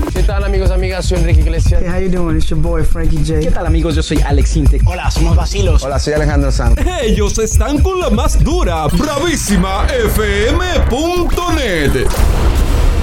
¿Qué tal, amigos, amigas? Soy Enrique Iglesias. Hey, how you doing? It's your boy Frankie J. ¿Qué tal, amigos? Yo soy Alex Intec. Hola, somos Vacilos. Hola, soy Alejandro Sanz. Ellos están con la más dura, bravísima FM.net.